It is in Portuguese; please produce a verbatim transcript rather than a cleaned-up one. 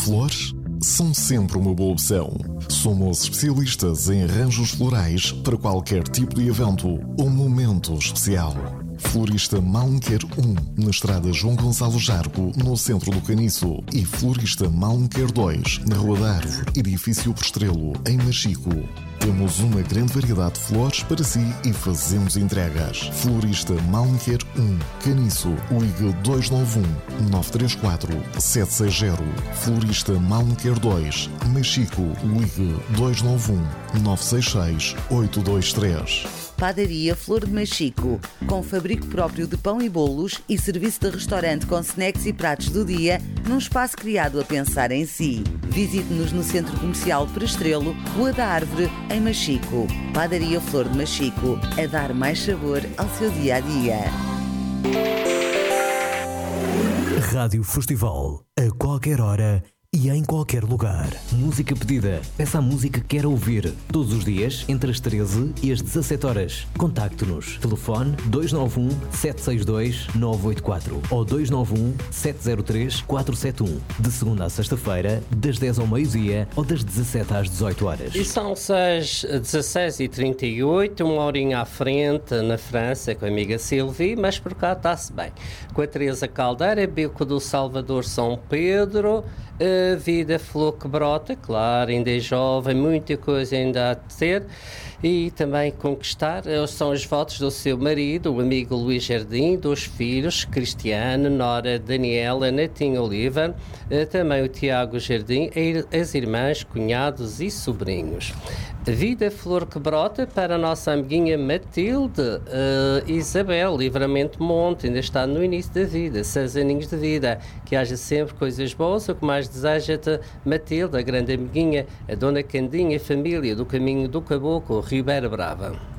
Flores são sempre uma boa opção. Somos especialistas em arranjos florais para qualquer tipo de evento ou momento especial. Florista Malmequer um, na estrada João Gonçalo Jargo, no centro do Caniço. E Florista Malmequer dois, na Rua da Árvore, edifício por Estrelo, em Machico. Temos uma grande variedade de flores para si e fazemos entregas. Florista Malmequer um, Caniço, ligue dois nove um, nove três quatro, sete seis zero. Florista Malmequer dois, Machico, ligue dois nove um, nove seis seis, oito dois três. Padaria Flor de Machico, com fabrico próprio de pão e bolos e serviço de restaurante com snacks e pratos do dia, num espaço criado a pensar em si. Visite-nos no Centro Comercial Prestrelo, Rua da Árvore, em Machico. Padaria Flor de Machico, a dar mais sabor ao seu dia-a-dia. Rádio Festival, a qualquer hora e em qualquer lugar. Música pedida. Peça a música que quer ouvir. Todos os dias, entre as treze e as dezassete horas. Contacte-nos. Telefone dois nove um, sete seis dois, nove oito quatro ou dois nove um, sete zero três, quatro sete um. De segunda a sexta-feira, das dez ao meio-dia ou das dezassete às dezoito horas. E são as dezasseis e trinta e oito, uma horinha à frente na França com a amiga Sylvie, mas por cá está-se bem. Com a Teresa Caldeira, Bico do Salvador São Pedro. A vida flor que brota, claro, ainda é jovem, muita coisa ainda há de ter e também conquistar. São os votos do seu marido, o amigo Luís Jardim, dos filhos, Cristiano, Nora, Daniela, Netinho Oliva, também o Tiago Jardim, as irmãs, cunhados e sobrinhos. A vida flor que brota para a nossa amiguinha Matilde, uh, Isabel, Livramento Monte, ainda está no início da vida, seis aninhos de vida, que haja sempre coisas boas, o que mais deseja-te, Matilde, a grande amiguinha, a Dona Candinha, família do Caminho do Caboclo, Ribeira Brava.